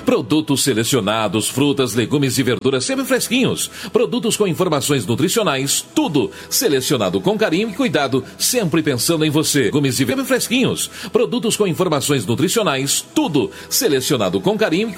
Produtos selecionados, frutas, legumes e verduras sempre fresquinhos. Produtos com informações nutricionais, tudo selecionado com carinho e cuidado, sempre pensando em você. Legumes e sempre fresquinhos. Produtos com informações nutricionais, tudo selecionado com carinho